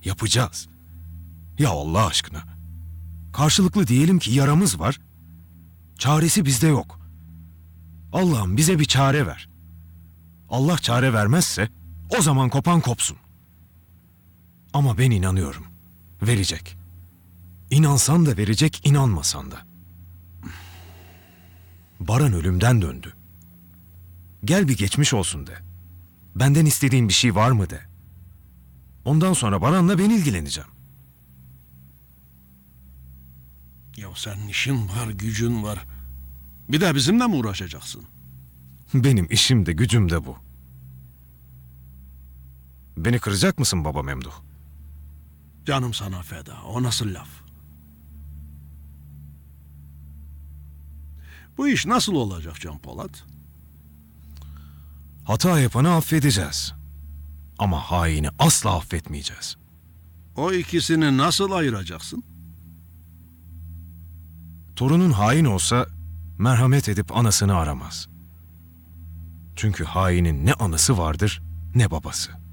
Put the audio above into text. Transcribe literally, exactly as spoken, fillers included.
Yapacağız. Ya Allah aşkına. Karşılıklı diyelim ki yaramız var. Çaresi bizde yok. Allah'ım bize bir çare ver. Allah çare vermezse o zaman kopan kopsun. Ama ben inanıyorum. Verecek. İnansan da verecek, inanmasan da. Baran ölümden döndü. Gel bir geçmiş olsun de. Benden istediğin bir şey var mı de. Ondan sonra Baran'la ben ilgileneceğim. Ya senin işin var, gücün var. Bir de bizimle mi uğraşacaksın? Benim işim de gücüm de bu. Beni kıracak mısın baba Memduh? Canım sana feda. O nasıl laf? Bu iş nasıl olacak Can Polat? Hata yapanı affedeceğiz. Ama haini asla affetmeyeceğiz. O ikisini nasıl ayıracaksın? Torunun hain olsa merhamet edip anasını aramaz. Çünkü hainin ne anası vardır ne babası.